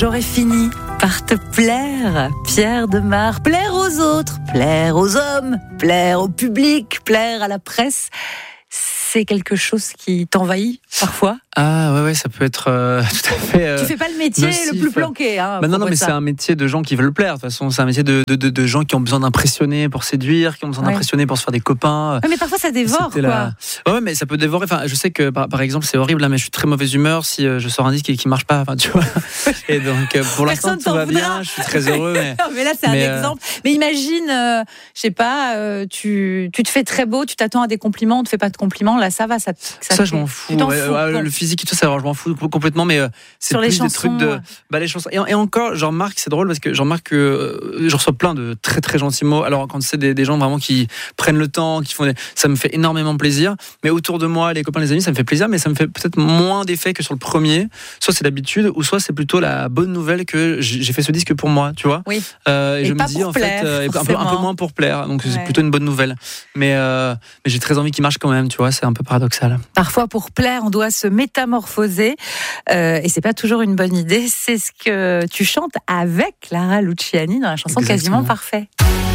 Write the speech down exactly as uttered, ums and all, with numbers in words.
J'aurais fini par te plaire, Pierre Demar. Plaire aux autres, plaire aux hommes, plaire au public, plaire à la presse. C'est quelque chose qui t'envahit parfois? Ah ouais, ouais, ça peut être euh, tout à fait. Euh, tu fais pas le métier nocif. le plus planqué, hein. Bah non, non, mais ça. c'est un métier de gens qui veulent plaire. De toute façon, c'est un métier de, de, de, de gens qui ont besoin d'impressionner pour séduire, qui ont besoin ouais. d'impressionner pour se faire des copains. Ouais, mais parfois ça dévore, C'était quoi. La... Ouais, mais ça peut dévorer. Enfin, je sais que par, par exemple, c'est horrible, là, mais je suis très mauvaise humeur si euh, je sors un disque et qu'il marche pas. Enfin, tu vois. Et donc, euh, pour l'instant, tout va bien. Je suis très heureux. Mais, non, mais là, c'est mais un euh... exemple. Mais imagine, euh, je sais pas, euh, tu, tu te fais très beau, tu t'attends à des compliments, on te fait pas de compliments. Là, ça va, ça. Ça, ça je m'en fous. Ouais, fous ouais, le physique et tout ça, alors, je m'en fous complètement, mais euh, c'est sur plus les chansons, des trucs de. Bah, les chansons. Et, et encore, j'en remarque, c'est drôle parce que j'en remarque que euh, je reçois plein de très très gentils mots. Alors, quand c'est des, des gens vraiment qui prennent le temps, qui font des... ça me fait énormément plaisir. Mais autour de moi, les copains, les amis, ça me fait plaisir, mais ça me fait peut-être moins d'effet que sur le premier. Soit c'est l'habitude, ou soit c'est plutôt la bonne nouvelle que j'ai fait ce disque pour moi, tu vois. Oui. Euh, et, et je pas me dis, pour en plaire, fait, euh, un, peu, un peu moins pour plaire. Donc, ouais. c'est plutôt une bonne nouvelle. Mais, euh, mais j'ai très envie qu'il marche quand même, tu vois, c'est un peu paradoxal. Parfois, pour plaire, on doit se métamorphoser. Euh, et c'est pas toujours une bonne idée. C'est ce que tu chantes avec Clara Luciani dans la chanson Exactement. Quasiment Parfait.